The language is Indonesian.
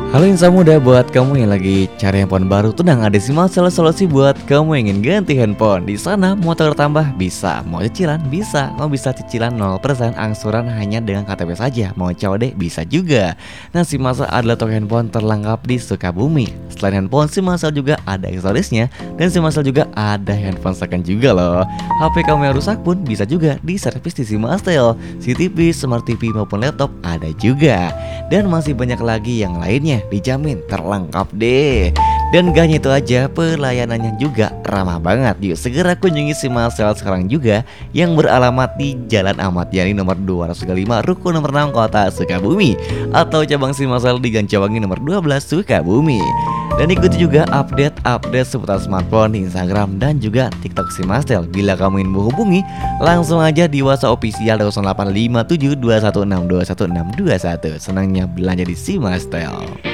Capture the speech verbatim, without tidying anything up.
Halo insan muda, buat kamu yang lagi cari handphone baru, tenang, ada Simasel solusi buat kamu yang ingin ganti handphone. Di sana mau tertambah bisa, mau cicilan bisa, mau bisa cicilan nol persen angsuran hanya dengan K T P saja, mau C O D bisa juga. Nah, Simasel adalah toko handphone terlengkap di Sukabumi. Selain handphone, Simasel juga ada aksesorisnya, dan Simasel juga ada handphone second juga loh. H P kamu yang rusak pun bisa juga diservis di Simasel. C C T V, Smart T V maupun laptop ada juga. Dan masih banyak lagi yang lainnya, dijamin terlengkap deh. Dan gak hanya itu aja, pelayanannya juga ramah banget. Yuk segera kunjungi Simasel sekarang juga, yang beralamat di Jalan Ahmad Yani nomor dua ratus lima, Ruko nomor enam, Kota Sukabumi, atau cabang Simasel di Gancawangi nomor dua belas, Sukabumi. Dan ikuti juga update-update seputar smartphone di Instagram dan juga TikTok Simasel. Bila kamu ingin menghubungi, langsung aja di WhatsApp official nol delapan lima tujuh dua satu enam dua satu enam dua satu. Senangnya belanja di Simasel.